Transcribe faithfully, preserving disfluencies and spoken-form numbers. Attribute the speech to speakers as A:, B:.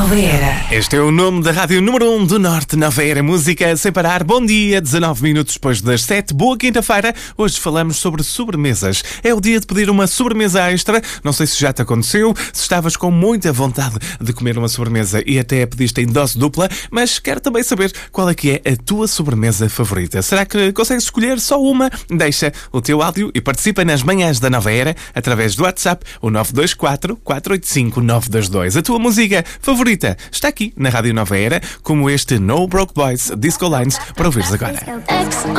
A: Nova Era.
B: Este é o nome da rádio número um do Norte, Nova Era Música, sem parar. Bom dia, dezanove minutos depois das sete. Boa quinta-feira. Hoje falamos sobre sobremesas. É o dia de pedir uma sobremesa extra. Não sei se já te aconteceu, se estavas com muita vontade de comer uma sobremesa e até pediste em dose dupla, mas quero também saber qual é que é a tua sobremesa favorita. Será que consegues escolher só uma? Deixa o teu áudio e participa nas manhãs da Nova Era através do WhatsApp, o nove dois quatro, quatro oito cinco, nove dois dois. A tua música favorita está aqui na Rádio Nova Era, como este No Broke Boys Disco Lines para ouvires agora.